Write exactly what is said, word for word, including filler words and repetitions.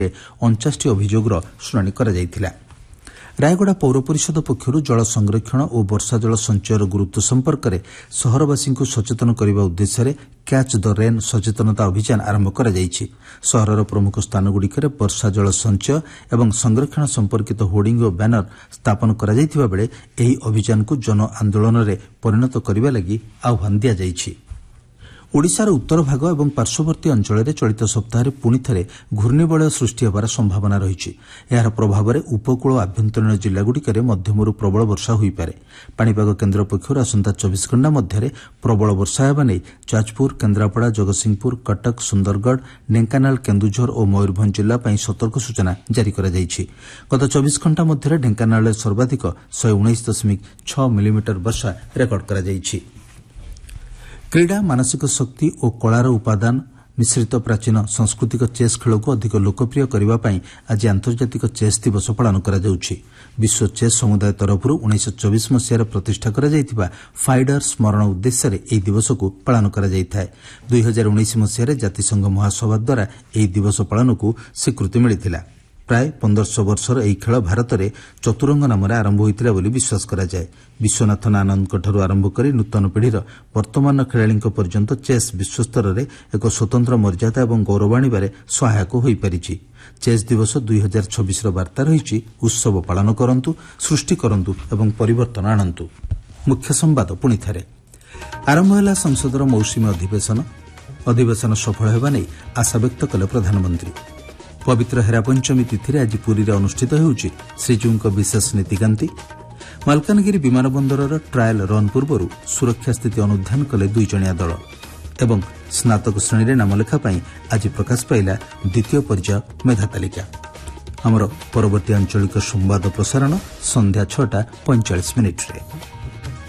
ଅଣଚାଶଟି ଅଭିଯୋଗର ଶୁଣାଣି କରାଯାଇଥିଲା। ରାୟଗଡ଼ା ପୌର ପରିଷଦ ପକ୍ଷରୁ ଜଳ ସଂରକ୍ଷଣ ଓ ବର୍ଷା ଜଳ ସଞ୍ଚୟର ଗୁରୁତ୍ୱ ସମ୍ପର୍କରେ ସହରବାସୀଙ୍କୁ ସଚେତନ କରିବା ଉଦ୍ଦେଶ୍ୟରେ କ୍ୟାଚ୍ ଦ ରେନ୍ ସଚେତନତା ଅଭିଯାନ ଆରମ୍ଭ କରାଯାଇଛି। ସହରର ପ୍ରମୁଖ ସ୍ଥାନଗୁଡ଼ିକରେ ବର୍ଷା ଜଳ ସଞ୍ଚୟ ଏବଂ ସଂରକ୍ଷଣ ସମ୍ପର୍କିତ ହୋର୍ଡିଂ ଓ ବ୍ୟାନର ସ୍ଥାପନ କରାଯାଇଥିବା ବେଳେ ଏହି ଅଭିଯାନକୁ ଜନ ଆନ୍ଦୋଳନରେ ପରିଣତ କରିବା ଲାଗି ଆହ୍ୱାନ ଦିଆଯାଇଛି। ଓଡ଼ିଶାର ଉତ୍ତର ଭାଗ ଏବଂ ପାର୍ଶ୍ୱବର୍ତ୍ତୀ ଅଞ୍ଚଳରେ ଚଳିତ ସପ୍ତାହରେ ପୁଣି ଥରେ ଘୂର୍ଣ୍ଣିବଳୟ ସୃଷ୍ଟି ହେବାର ସମ୍ଭାବନା ରହିଛି। ଏହାର ପ୍ରଭାବରେ ଉପକୂଳ ଓ ଆଭ୍ୟନ୍ତରୀଣ ଜିଲ୍ଲାଗୁଡ଼ିକରେ ମଧ୍ୟମରୁ ପ୍ରବଳ ବର୍ଷା ହୋଇପାରେ। ପାଣିପାଗ କେନ୍ଦ୍ର ପକ୍ଷରୁ ଆସନ୍ତା ଚବିଶ ଘଣ୍ଟା ମଧ୍ୟରେ ପ୍ରବଳ ବର୍ଷା ହେବା ନେଇ ଯାଜପୁର, କେନ୍ଦ୍ରାପଡ଼ା, ଜଗତସିଂହପୁର, କଟକ, ସୁନ୍ଦରଗଡ଼, ଢେଙ୍କାନାଳ, କେନ୍ଦୁଝର ଓ ମୟୂରଭଞ୍ଜ ଜିଲ୍ଲା ପାଇଁ ସତର୍କ ସୂଚନା ଜାରି କରାଯାଇଛି। ଗତ ଚବିଶ ଘଣ୍ଟା ମଧ୍ୟରେ ଢେଙ୍କାନାଳରେ ସର୍ବାଧିକ ଶହେ ଉଣେଇଶ ଦଶମିକ ଛଅ ମିଲିମିଟର ବର୍ଷା ରେକର୍ଡ କରାଯାଇଛି। କ୍ରୀଡ଼ା, ମାନସିକ ଶକ୍ତି ଓ କଳାର ଉପାଦାନ ମିଶ୍ରିତ ପ୍ରାଚୀନ ସାଂସ୍କୃତିକ ଚେସ୍ ଖେଳକୁ ଅଧିକ ଲୋକପ୍ରିୟ କରିବା ପାଇଁ ଆଜି ଆନ୍ତର୍ଜାତିକ ଚେସ୍ ଦିବସ ପାଳନ କରାଯାଉଛି। ବିଶ୍ୱ ଚେସ୍ ସମୁଦାୟ ତରଫରୁ ଉଣେଇଶହ ଚବିଶ ମସିହାରେ ପ୍ରତିଷ୍ଠା କରାଯାଇଥିବା ଫାଇଡର ସ୍ମରଣ ଉଦ୍ଦେଶ୍ୟରେ ଏହି ଦିବସକୁ ପାଳନ କରାଯାଇଥାଏ। ଦୁଇ ହଜାର ଉଣେଇଶ ମସିହାରେ ଜାତିସଂଘ ମହାସଭା ଦ୍ୱାରା ଏହି ଦିବସ ପାଳନକୁ ସ୍ୱୀକୃତି ମିଳିଥିଲା। ପ୍ରାୟ ପନ୍ଦରଶହ ବର୍ଷର ଏହି ଖେଳ ଭାରତରେ ଚତୁରଙ୍ଗ ନାମରେ ଆରମ୍ଭ ହୋଇଥିଲା ବୋଲି ବିଶ୍ୱାସ କରାଯାଏ। ବିଶ୍ୱନାଥନ ଆନନ୍ଦଙ୍କଠାରୁ ଆରମ୍ଭ କରି ନୂତନ ପିଢ଼ିର ବର୍ତ୍ତମାନ ଖେଳାଳିଙ୍କ ପର୍ଯ୍ୟନ୍ତ ଚେସ୍ ବିଶ୍ୱସ୍ତରରେ ଏକ ସ୍ୱତନ୍ତ୍ର ମର୍ଯ୍ୟାଦା ଏବଂ ଗୌରବ ଆଣିବାରେ ସହାୟକ ହୋଇପାରିଛି। ଚେସ୍ ଦିବସ ଦୁଇ ହଜାର ଛବିଶର ବାର୍ତ୍ତା ରହିଛି, ଉତ୍ସବ ପାଳନ କରନ୍ତୁ, ସୃଷ୍ଟି କରନ୍ତୁ ଏବଂ ପରିବର୍ତ୍ତନ ଆଣନ୍ତୁ। ମୁଖ୍ୟ ସମ୍ବାଦ ପୁଣିଥରେ। ଆରମ୍ଭ ହେଲା ସଂସଦର ମୌସୁମୀ ଅଧିବେଶନ। ଅଧିବେଶନ ସଫଳ ହେବା ନେଇ ଆଶାବ୍ୟକ୍ତ କଲେ ପ୍ରଧାନମନ୍ତ୍ରୀ। ପବିତ୍ର ହେରାପଞ୍ଚମୀ ତିଥିରେ ଆଜି ପୁରୀରେ ଅନୁଷ୍ଠିତ ହେଉଛି ଶ୍ରୀଜୀଉଙ୍କ ବିଶେଷ ନୀତିକାନ୍ତି। ମାଲକାନଗିରି ବିମାନ ବନ୍ଦରର ଟ୍ରାଏଲ୍ ରନ୍ ପୂର୍ବରୁ ସୁରକ୍ଷା ସ୍ଥିତି ଅନୁଧ୍ୟାନ କଲେ ଦୁଇ ଜଣିଆ ଦଳ। ଏବଂ ସ୍ନାତକ ଶ୍ରେଣୀରେ ନାମଲେଖା ପାଇଁ ଆଜି ପ୍ରକାଶ ପାଇଲା ଦ୍ୱିତୀୟ ପର୍ଯ୍ୟାୟ ମେଧା ତାଲିକା। ଆମର ପରବର୍ତ୍ତୀ ଆଞ୍ଚଳିକ ସମ୍ବାଦ ପ୍ରସାରଣ ସନ୍ଧ୍ୟା ଛଅଟା ପଇଁଚାଳିଶ ମିନିଟ୍ରେ।